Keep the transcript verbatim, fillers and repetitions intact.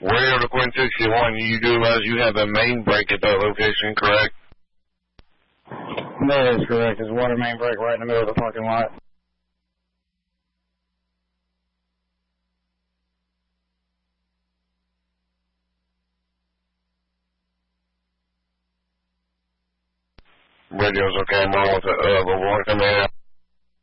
Radio to Quinn sixty-one, you do realize you have a main break at that location, correct? That is correct. There's a water main break right in the middle of the parking lot. Radio's okay, I'm on with the, uh, the one coming out.